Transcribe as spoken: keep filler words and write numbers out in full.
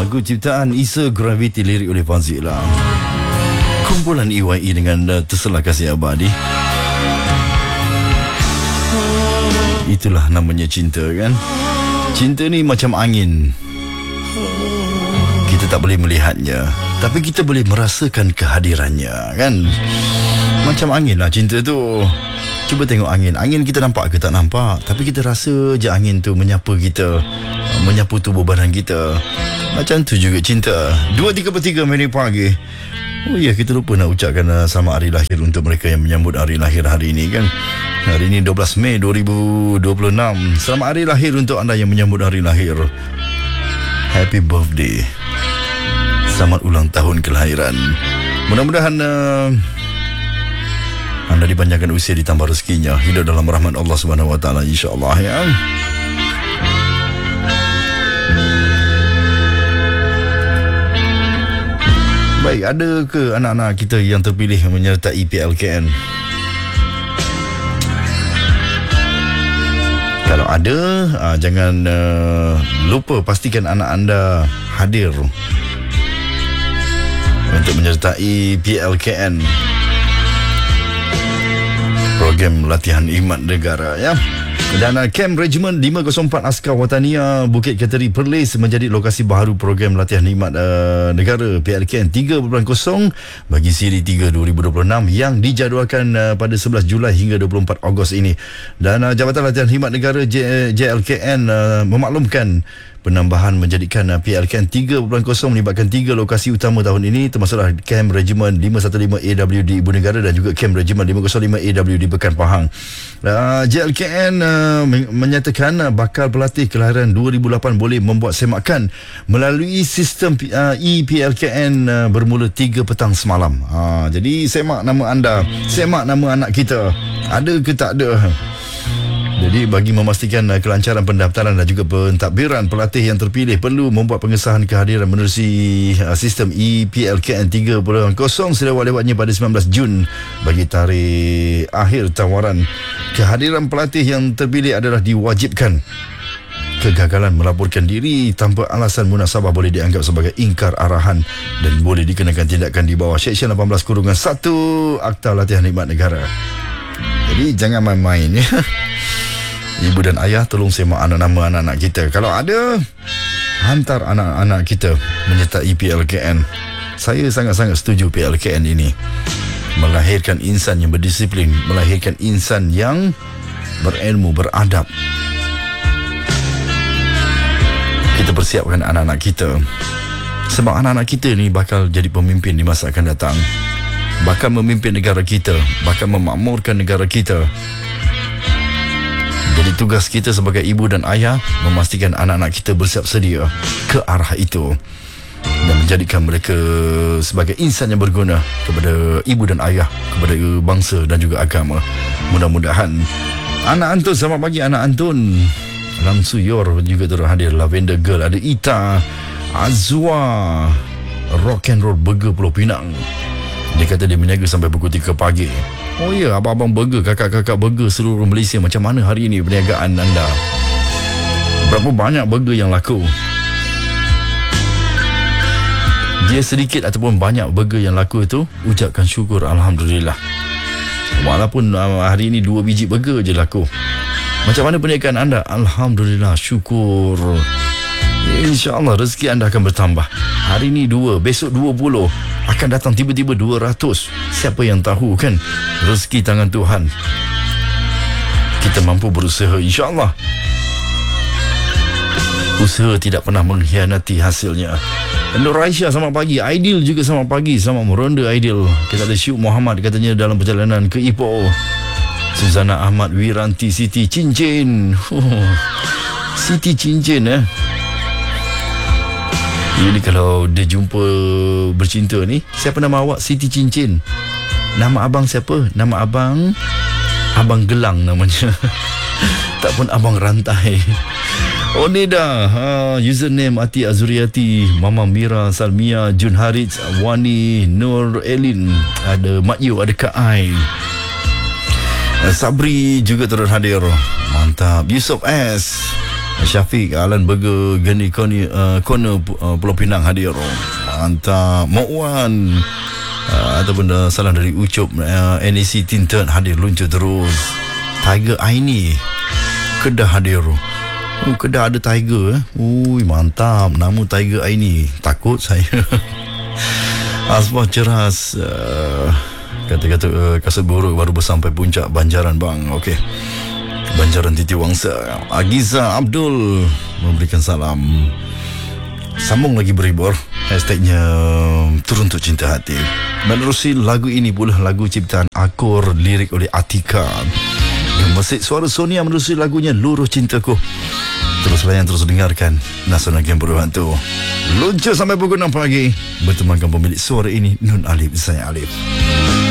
Lagu ciptaan Isa Gravity, lirik oleh Fazila. Kumpulan E Y E dengan uh, Terselah Kasih Abadi. Itulah namanya cinta, kan? Cinta ni macam angin. Kita tak boleh melihatnya, tapi kita boleh merasakan kehadirannya, kan? Macam angin lah cinta tu. Cuba tengok angin. Angin kita nampak ke tak nampak, tapi kita rasa je angin tu menyapa kita, menyapu tubuh badan kita. Macam tu juga cinta. Dua tiga per tiga minit pagi. Oh ya, kita lupa nak ucapkan uh, selamat hari lahir untuk mereka yang menyambut hari lahir hari ini, kan? Hari ini dua belas Mei dua ribu dua puluh enam. Selamat hari lahir untuk anda yang menyambut hari lahir. Happy birthday. Selamat ulang tahun kelahiran. Mudah-mudahan uh, anda dipanjangkan usia, ditambah rezekinya, hidup dalam rahmat Allah Subhanahu Wa Taala, insya-Allah, ya. Baik, ada ke anak-anak kita yang terpilih menyertai P L K N? Kalau ada, uh, jangan uh, lupa pastikan anak anda hadir untuk menyertai P L K N, program latihan khidmat negara, ya. Dan uh, Camp Regiment lima kosong empat Askar Watania Bukit Kateri Perlis menjadi lokasi baharu program latihan khidmat uh, negara P L K N tiga titik kosong bagi siri tiga dua ribu dua puluh enam yang dijadualkan uh, pada sebelas Julai hingga dua puluh empat Ogos ini. Dan uh, Jabatan Latihan Khidmat Negara J- JLKN uh, memaklumkan penambahan menjadikan uh, P L K N tiga titik kosong melibatkan tiga lokasi utama tahun ini, termasuklah Camp Regiment lima satu lima A W di Ibu Negara dan juga Camp Regiment lima kosong lima A W di Pekan Pahang. Uh, J L K N uh, menyatakan uh, bakal pelatih kelahiran dua ribu lapan boleh membuat semakan melalui sistem uh, E P L K N uh, bermula tiga petang semalam. Uh, jadi semak nama anda, semak nama anak kita, ada ke tak ada. Jadi bagi memastikan uh, kelancaran pendaftaran dan juga pentadbiran, pelatih yang terpilih perlu membuat pengesahan kehadiran menerusi uh, sistem E P L K N tiga titik kosong selewat-lewatnya pada sembilan belas Jun bagi tarikh akhir tawaran. Kehadiran pelatih yang terpilih adalah diwajibkan. Kegagalan melaporkan diri tanpa alasan munasabah boleh dianggap sebagai ingkar arahan dan boleh dikenakan tindakan di bawah Seksyen lapan belas satu Akta Latihan Khidmat Negara. Jadi jangan main-main, ya. Ibu dan ayah, tolong semak anak nama anak-anak kita. Kalau ada, hantar anak-anak kita menyertai P L K N. Saya sangat-sangat setuju P L K N ini melahirkan insan yang berdisiplin, melahirkan insan yang berilmu, beradab. Kita persiapkan anak-anak kita, sebab anak-anak kita ni bakal jadi pemimpin di masa akan datang, bakal memimpin negara kita, bakal memakmurkan negara kita. Jadi tugas kita sebagai ibu dan ayah memastikan anak-anak kita bersiap sedia ke arah itu dan menjadikan mereka sebagai insan yang berguna kepada ibu dan ayah, kepada bangsa dan juga agama. Mudah-mudahan. Anak Antun, selamat pagi anak Antun. Lang Suyor juga turut hadir. Lavender Girl, ada Ita, Azwa, Rock and Roll Burger Pulau Pinang. Dia kata dia berniaga sampai pukul tiga pagi. Oh ya, abang-abang burger, kakak-kakak burger seluruh Malaysia, macam mana hari ini perniagaan anda? Berapa banyak burger yang laku? Dia sedikit ataupun banyak burger yang laku itu, ucapkan syukur, Alhamdulillah. Walaupun uh, hari ini dua biji burger je laku. Macam mana perniagaan anda? Alhamdulillah, syukur. InsyaAllah rezeki anda akan bertambah. Hari ini dua, besok dua puluh, akan datang tiba-tiba dua ratus. Siapa yang tahu, kan? Rezeki tangan Tuhan. Kita mampu berusaha, insyaAllah. Usaha tidak pernah mengkhianati hasilnya. Nur Aisyah, selamat pagi. Aidil juga selamat pagi. Selamat meronda Aidil. Kita ada Syuk Muhammad, katanya dalam perjalanan ke Ipoh. Suzana Ahmad, Wiranti, Siti Cincin. Oh, Siti Cincin, eh. Ini kalau dia jumpa bercinta ni, siapa nama awak? Siti Cincin. Nama abang siapa? Nama abang Abang Gelang namanya. Tak pun Abang Rantai. Oh Neda, ha, username Ati Azuriati, Mama Mira, Salmia, Jun Harits, Wani, Nur Elin, ada Mak Yu, ada Kak Ai, Sabri juga turut hadir. Mantap. Yusof S, Syafiq, Alan Burger, Geni Corner, uh, Corner uh, Pulau Pinang hadir. Mantap. Mokwan uh, ataupun uh, salam dari Ucup, uh, N A C Tinted hadir luncur terus. Tiger Aini Kedah hadir. Oh, Kedah ada Tiger eh. Ui, mantap. Nama Tiger Aini. Takut saya. Asbah Ceras, uh, kata-kata uh, kasut buruk baru bersampai puncak Banjaran bang. Okey, Banjaran Titi Wangsa. Agiza Abdul memberikan salam. Sambung lagi beribur. Hashtagnya Turun Untuk Cinta Hati. Menerusi lagu ini pula lagu ciptaan Akur, lirik oleh Atika. Yang masih suara Sonia menerusi lagunya Luruh Cintaku. Terus layan, terus dengarkan Nasional Game Perubahan tu. Luncur sampai pukul enam pagi. Bertemankan pemilik suara ini, Nun Alif. Saya Alif.